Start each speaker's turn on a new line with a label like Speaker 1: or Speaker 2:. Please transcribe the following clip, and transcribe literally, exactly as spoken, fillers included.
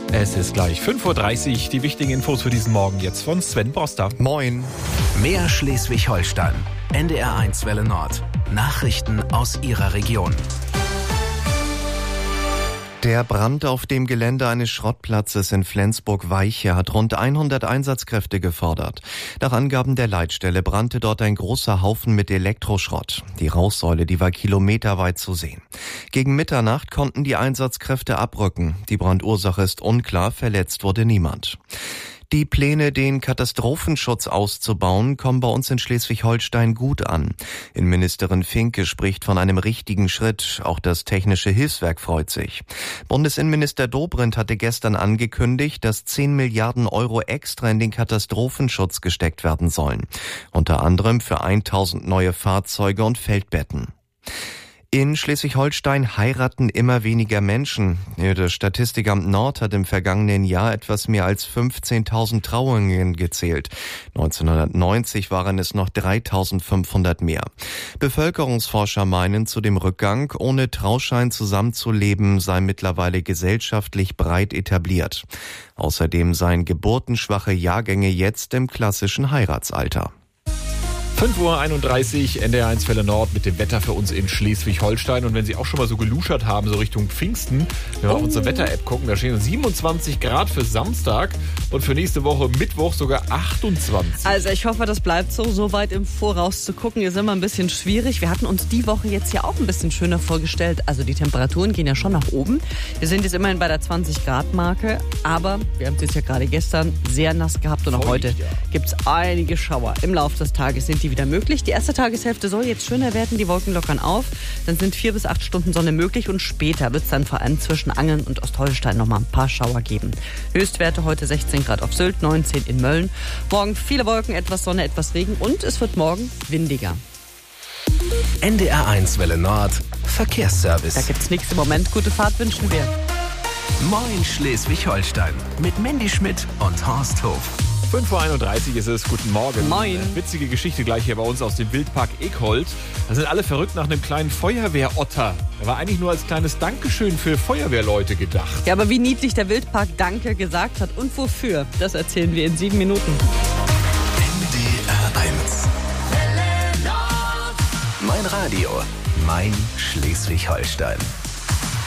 Speaker 1: Es ist gleich fünf Uhr dreißig. Die wichtigen Infos für diesen Morgen jetzt von Sven Boster.
Speaker 2: Moin.
Speaker 3: Mehr Schleswig-Holstein. N D R eins Welle Nord. Nachrichten aus Ihrer Region.
Speaker 2: Der Brand auf dem Gelände eines Schrottplatzes in Flensburg-Weiche hat rund hundert Einsatzkräfte gefordert. Nach Angaben der Leitstelle brannte dort ein großer Haufen mit Elektroschrott. Die Rauchsäule, die war kilometerweit zu sehen. Gegen Mitternacht konnten die Einsatzkräfte abrücken. Die Brandursache ist unklar, verletzt wurde niemand. Die Pläne, den Katastrophenschutz auszubauen, kommen bei uns in Schleswig-Holstein gut an. Innenministerin Finke spricht von einem richtigen Schritt. Auch das Technische Hilfswerk freut sich. Bundesinnenminister Dobrindt hatte gestern angekündigt, dass zehn Milliarden Euro extra in den Katastrophenschutz gesteckt werden sollen. Unter anderem für tausend neue Fahrzeuge und Feldbetten. In Schleswig-Holstein heiraten immer weniger Menschen. Das Statistikamt Nord hat im vergangenen Jahr etwas mehr als fünfzehntausend Trauungen gezählt. neunzehnhundertneunzig waren es noch dreitausendfünfhundert mehr. Bevölkerungsforscher meinen zu dem Rückgang, ohne Trauschein zusammenzuleben sei mittlerweile gesellschaftlich breit etabliert. Außerdem seien geburtenschwache Jahrgänge jetzt im klassischen Heiratsalter.
Speaker 1: fünf Uhr einunddreißig, N D R eins Welle Nord mit dem Wetter für uns in Schleswig-Holstein. Und wenn Sie auch schon mal so geluschert haben, so Richtung Pfingsten, wenn wir auf unsere Wetter-App gucken, da stehen siebenundzwanzig Grad für Samstag und für nächste Woche Mittwoch sogar achtundzwanzig.
Speaker 4: Also ich hoffe, das bleibt so, so weit im Voraus zu gucken, ist immer ein bisschen schwierig. Wir hatten uns die Woche jetzt ja auch ein bisschen schöner vorgestellt. Also die Temperaturen gehen ja schon nach oben. Wir sind jetzt immerhin bei der zwanzig Grad Marke, aber wir haben es jetzt ja gerade gestern sehr nass gehabt und auch heute gibt es einige Schauer. Im Laufe des Tages sind die wieder möglich. Die erste Tageshälfte soll jetzt schöner werden, die Wolken lockern auf. Dann sind vier bis acht Stunden Sonne möglich und später wird es dann vor allem zwischen Angeln und Ostholstein noch mal ein paar Schauer geben. Höchstwerte heute sechzehn Grad auf Sylt, neunzehn in Mölln. Morgen viele Wolken, etwas Sonne, etwas Regen und es wird morgen windiger.
Speaker 3: N D R eins Welle Nord. Verkehrsservice.
Speaker 4: Da gibt's nichts im Moment. Gute Fahrt wünschen wir.
Speaker 3: Moin Schleswig-Holstein. Mit Mandy Schmidt und Horst Hof.
Speaker 1: fünf Uhr einunddreißig ist es. Guten Morgen.
Speaker 4: Moin.
Speaker 1: Witzige Geschichte gleich hier bei uns aus dem Wildpark Ekhold. Da sind alle verrückt nach einem kleinen Feuerwehrotter. Der war eigentlich nur als kleines Dankeschön für Feuerwehrleute gedacht.
Speaker 4: Ja, aber wie niedlich der Wildpark Danke gesagt hat und wofür, das erzählen wir in sieben Minuten.
Speaker 3: N D R eins. Mein Radio. Mein Schleswig-Holstein.